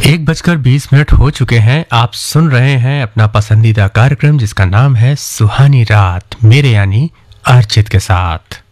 1:20 हो चुके हैं। आप सुन रहे हैं अपना पसंदीदा कार्यक्रम जिसका नाम है सुहानी रात, मेरे यानी अर्चित के साथ।